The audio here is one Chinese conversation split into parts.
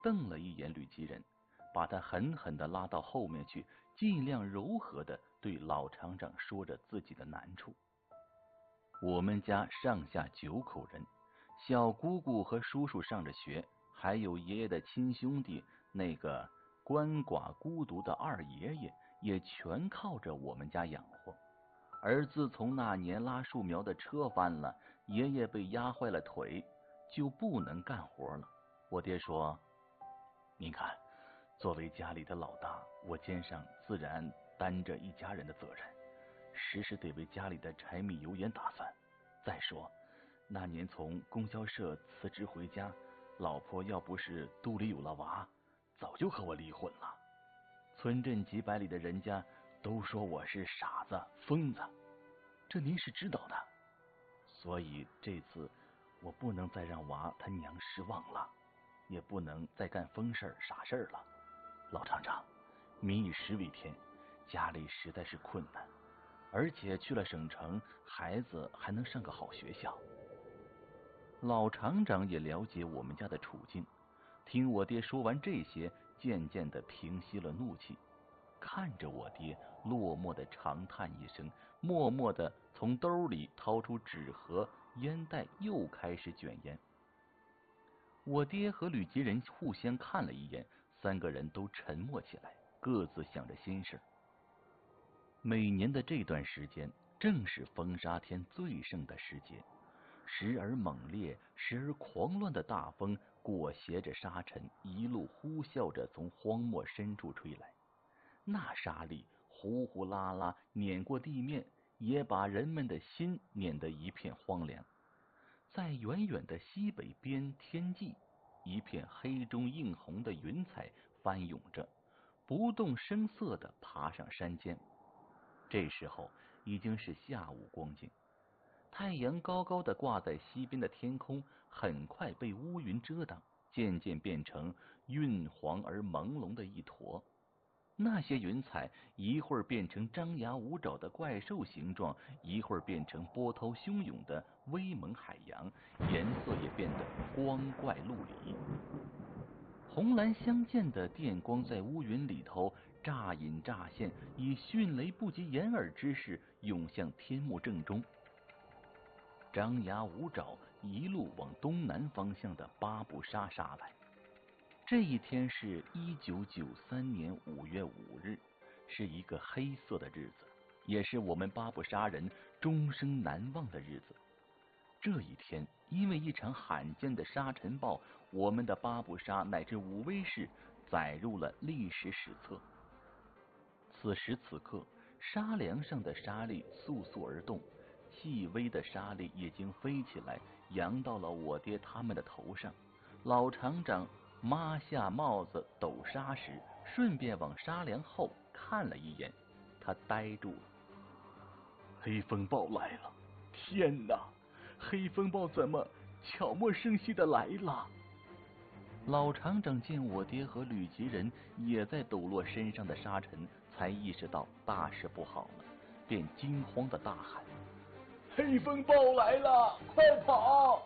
瞪了一眼吕吉人，把他狠狠地拉到后面去，尽量柔和地对老厂长说着自己的难处。我们家上下9口人，小姑姑和叔叔上着学，还有爷爷的亲兄弟，那个鳏寡孤独的二爷爷也全靠着我们家养活。而自从那年拉树苗的车翻了，爷爷被压坏了腿，就不能干活了。我爹说，您看，作为家里的老大，我肩上自然担着一家人的责任，时时得为家里的柴米油盐打算。再说那年从供销社辞职回家，老婆要不是肚里有了娃，早就和我离婚了。村镇几百里的人家都说我是傻子疯子，这您是知道的。所以这次我不能再让娃他娘失望了，也不能再干疯事傻事了。老厂长，民以食为天，家里实在是困难，而且去了省城，孩子还能上个好学校。老厂长也了解我们家的处境，听我爹说完这些，渐渐地平息了怒气，看着我爹落寞的长叹一声，默默地从兜里掏出纸盒烟袋，又开始卷烟。我爹和吕吉人互相看了一眼，3个人都沉默起来，各自想着心事。每年的这段时间正是风沙天最盛的时节，时而猛烈，时而狂乱的大风裹挟着沙尘，一路呼啸着从荒漠深处吹来。那沙粒呼呼啦啦碾过地面，也把人们的心碾得一片荒凉。在远远的西北边天际，一片黑中映红的云彩翻涌着，不动声色地爬上山间。这时候已经是下午光景，太阳高高的挂在西边的天空，很快被乌云遮挡，渐渐变成晕黄而朦胧的一坨。那些云彩一会儿变成张牙舞爪的怪兽形状，一会儿变成波涛汹涌的威猛海洋，颜色也变得光怪陆离。红蓝相间的电光在乌云里头乍隐乍现，以迅雷不及掩耳之势涌向天幕正中，张牙舞爪一路往东南方向的巴布沙杀来。这一天是1993年5月5日，是一个黑色的日子，也是我们巴布沙人终生难忘的日子。这一天，因为一场罕见的沙尘暴，我们的巴布沙乃至武威市载入了历史史册。此时此刻，沙梁上的沙粒簌簌而动，细微的沙粒已经飞起来，扬到了我爹他们的头上。老厂长抹下帽子抖沙时，顺便往沙梁后看了一眼，他呆住了。黑风暴来了！天哪，黑风暴怎么悄无声息的来了？老厂长见我爹和吕吉人也在抖落身上的沙尘，才意识到大事不好了，便惊慌的大喊：黑风暴来了，快跑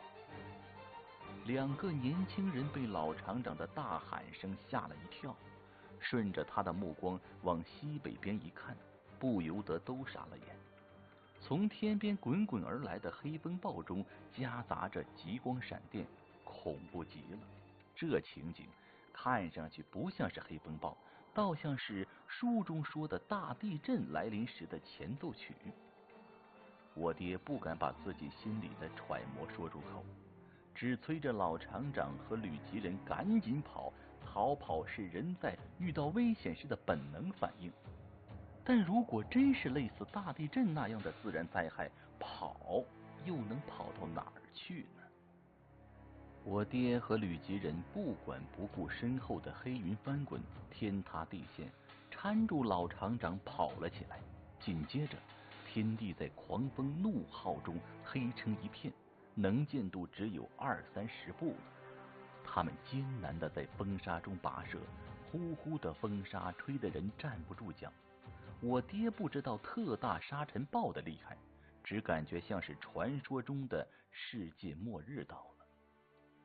！2个年轻人被老厂长的大喊声吓了一跳，顺着他的目光往西北边一看，不由得都傻了眼。从天边滚滚而来的黑风暴中夹杂着极光闪电，恐怖极了。这情景看上去不像是黑风暴，倒像是书中说的大地震来临时的前奏曲。我爹不敢把自己心里的揣摩说出口，只催着老厂长和吕吉人赶紧跑，逃跑是人在遇到危险时的本能反应。但如果真是类似大地震那样的自然灾害，跑又能跑到哪儿去呢？我爹和吕吉人不管不顾身后的黑云翻滚，天塌地陷，搀住老厂长跑了起来。紧接着，天地在狂风怒号中黑成一片，能见度只有20-30步了。他们艰难地在风沙中跋涉，呼呼的风沙吹得人站不住脚。我爹不知道特大沙尘暴的厉害，只感觉像是传说中的世界末日到了。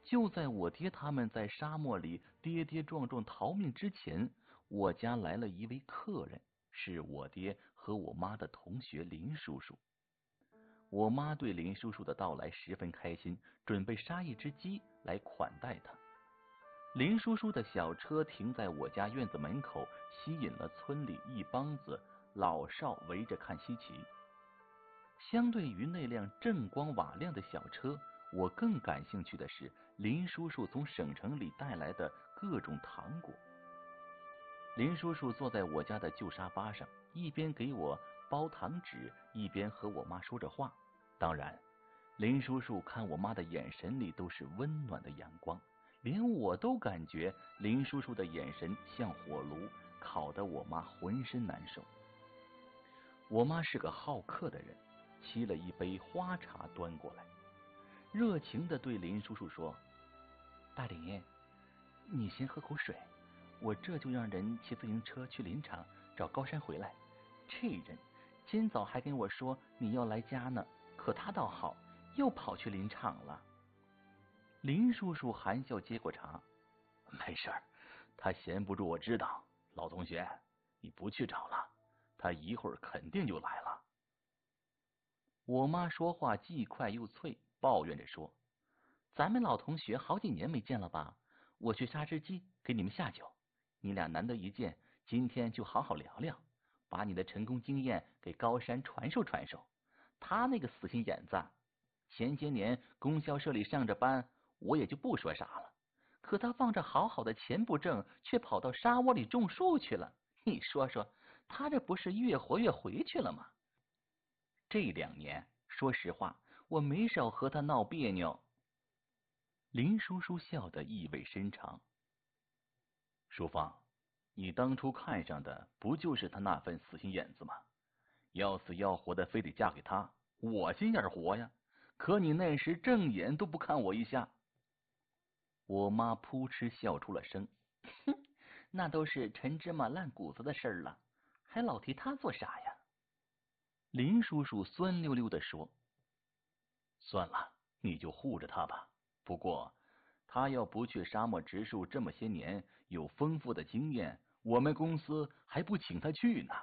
就在我爹他们在沙漠里跌跌撞撞逃命之前，我家来了一位客人，是我爹和我妈的同学林叔叔。我妈对林叔叔的到来十分开心，准备杀一只鸡来款待他。林叔叔的小车停在我家院子门口，吸引了村里一帮子老少围着看稀奇。相对于那辆锃光瓦亮的小车，我更感兴趣的是林叔叔从省城里带来的各种糖果。林叔叔坐在我家的旧沙发上，一边给我包糖纸，一边和我妈说着话。当然，林叔叔看我妈的眼神里都是温暖的阳光，连我都感觉林叔叔的眼神像火炉，烤得我妈浑身难受。我妈是个好客的人，沏了一杯花茶端过来，热情地对林叔叔说：“大林，你先喝口水，我这就让人骑自行车去林场找高山回来。这人今早还跟我说你要来家呢，可他倒好，又跑去林场了。”林叔叔含笑接过茶：“没事儿，他闲不住我知道。老同学，你不去找了，他一会儿肯定就来了。”我妈说话既快又脆，抱怨着说：“咱们老同学好几年没见了吧？我去杀只鸡给你们下酒，你俩难得一见，今天就好好聊聊，把你的成功经验给高山传授传授。他那个死心眼子，前些年供销社里上着班，我也就不说啥了。可他放着好好的钱不挣，却跑到沙窝里种树去了。你说说，他这不是越活越回去了吗？这2年，说实话，我没少和他闹别扭。”林叔叔笑得意味深长：“淑芳，你当初看上的不就是他那份死心眼子吗？要死要活的非得嫁给他，我心眼活呀。可你那时正眼都不看我一下。”我妈扑哧笑出了声：“哼，那都是陈芝麻烂谷子的事了，还老提他做啥呀？”林叔叔酸溜溜地说：“算了，你就护着他吧。不过，他要不去沙漠植树这么些年，有丰富的经验，我们公司还不请他去呢。”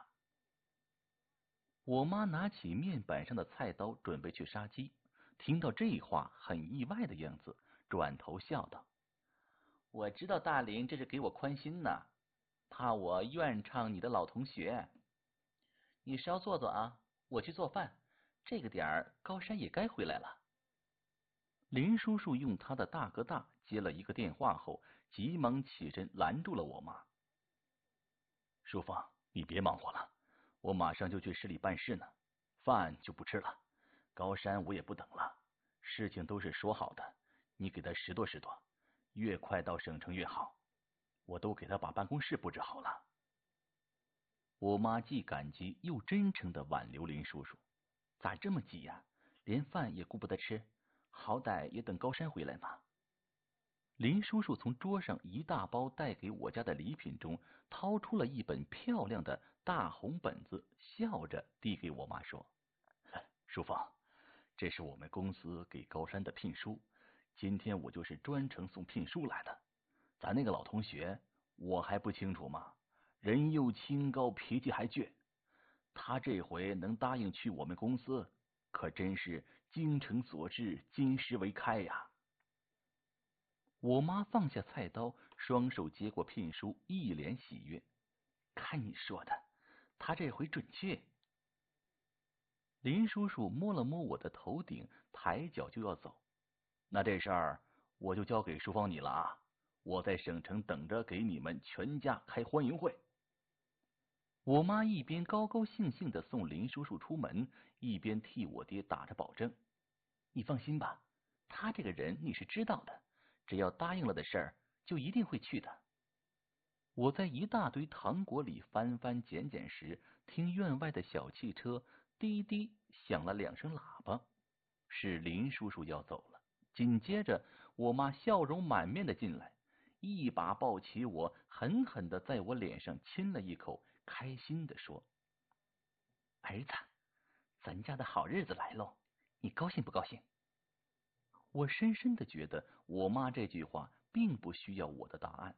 我妈拿起面板上的菜刀，准备去杀鸡。听到这话，很意外的样子，转头笑道：“我知道大林这是给我宽心呢，怕我怨唱你的老同学。你稍坐坐啊，我去做饭。这个点儿，高山也该回来了。”林叔叔用他的大哥大接了一个电话后，急忙起身拦住了我妈：“淑芳，你别忙活了，我马上就去市里办事呢，饭就不吃了。高山我也不等了，事情都是说好的，你给他拾掇拾掇，越快到省城越好。我都给他把办公室布置好了。”我妈既感激又真诚的挽留林叔叔：“咋这么急呀？连饭也顾不得吃，好歹也等高山回来嘛。”林叔叔从桌上一大包带给我家的礼品中掏出了一本漂亮的大红本子，笑着递给我妈说：“淑芳，这是我们公司给高山的聘书，今天我就是专程送聘书来的。咱那个老同学，我还不清楚吗？人又清高，脾气还倔。他这回能答应去我们公司，可真是精诚所至，金石为开呀。”我妈放下菜刀，双手接过聘书，一脸喜悦：“看你说的，他这回准去。”林叔叔摸了摸我的头顶，抬脚就要走：“那这事儿我就交给淑芳你了啊！我在省城等着给你们全家开欢迎会。”我妈一边高高兴兴的送林叔叔出门，一边替我爹打着保证：“你放心吧，他这个人你是知道的，只要答应了的事儿，就一定会去的。”我在一大堆糖果里翻翻捡捡时，听院外的小汽车滴滴响了2声喇叭，是林叔叔要走了。紧接着，我妈笑容满面的进来，一把抱起我，狠狠的在我脸上亲了一口，开心的说：“儿子，咱家的好日子来喽，你高兴不高兴？” 我深深的觉得我妈这句话并不需要我的答案，